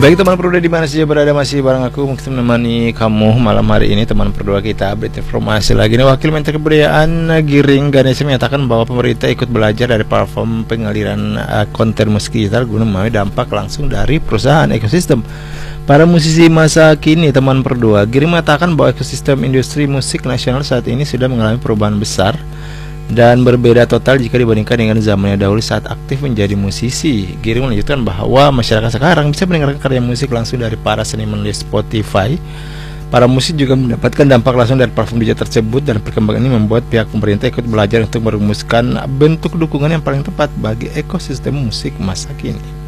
Baik teman berdua di mana saja berada, masih bareng aku mungkin menemani kamu malam hari ini. Teman berdua kita update informasi lagi nih. Wakil Menteri Kebudayaan Giring Ganesha menyatakan bahwa pemerintah ikut belajar dari platform pengaliran konten musik digital guna memahami dampak langsung dari perusahaan ekosistem para musisi masa kini. Teman berdua, Giring mengatakan bahwa ekosistem industri musik nasional saat ini sudah mengalami perubahan besar dan berbeda total jika dibandingkan dengan zamannya dahulu saat aktif menjadi musisi. Giring melanjutkan bahwa masyarakat sekarang bisa mendengarkan karya musik langsung dari para seniman di Spotify. Para musik juga mendapatkan dampak langsung dari platform digital tersebut, dan perkembangan ini membuat pihak pemerintah ikut belajar untuk merumuskan bentuk dukungan yang paling tepat bagi ekosistem musik masa kini.